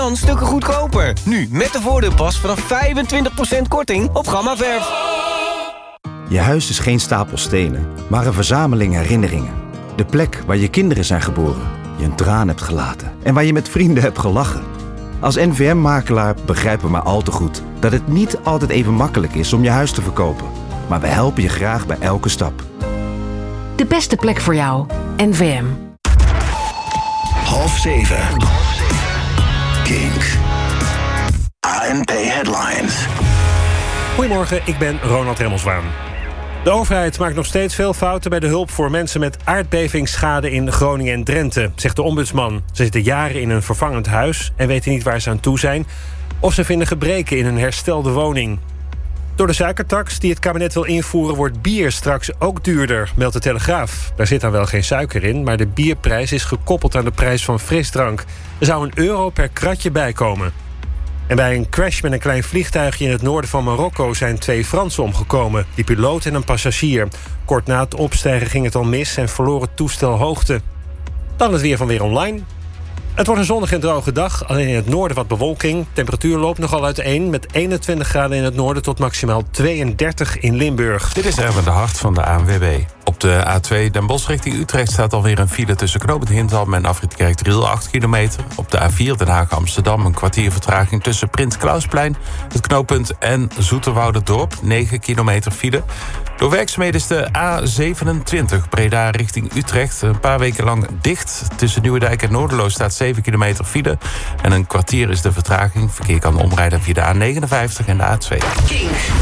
Dan stukken goedkoper. Nu met de voordeelpas vanaf 25% korting op Gammaverf. Je huis is geen stapel stenen, maar een verzameling herinneringen. De plek waar je kinderen zijn geboren, je een traan hebt gelaten en waar je met vrienden hebt gelachen. Als NVM-makelaar begrijpen we maar al te goed dat het niet altijd even makkelijk is om je huis te verkopen. Maar we helpen je graag bij elke stap. De beste plek voor jou. NVM. 6:30. Kink. ANP Headlines. Goedemorgen, ik ben Ronald Remmelswaan. De overheid maakt nog steeds veel fouten bij de hulp voor mensen met aardbevingsschade in Groningen en Drenthe, zegt de ombudsman. Ze zitten jaren in een vervangend huis en weten niet waar ze aan toe zijn, of ze vinden gebreken in een herstelde woning. Door de suikertax die het kabinet wil invoeren wordt bier straks ook duurder, meldt de Telegraaf. Daar zit dan wel geen suiker in, maar de bierprijs is gekoppeld aan de prijs van frisdrank. Er zou €1 per kratje bijkomen. En bij een crash met een klein vliegtuigje in het noorden van Marokko zijn 2 Fransen omgekomen. Die piloot en een passagier. Kort na het opstijgen ging het al mis en verloor het toestel hoogte. Dan het weer van Weer Online. Het wordt een zonnige en droge dag, alleen in het noorden wat bewolking. Temperatuur loopt nogal uiteen met 21 graden in het noorden tot maximaal 32 in Limburg. Dit is Erwin de Hart van de ANWB. Op de A2 Den Bosch richting Utrecht staat alweer een file tussen Knoopend Hindam en Afrit Kerkdriel, 8 kilometer. Op de A4 Den Haag-Amsterdam een kwartier vertraging tussen Prins Klausplein, het knooppunt en Zoeterwouderdorp, 9 kilometer file. Door werkzaamheden is de A27 Breda richting Utrecht een paar weken lang dicht. Tussen Nieuwedijk en Noorderloos staat 7 kilometer file. En een kwartier is de vertraging. Verkeer kan omrijden via de A59 en de A2.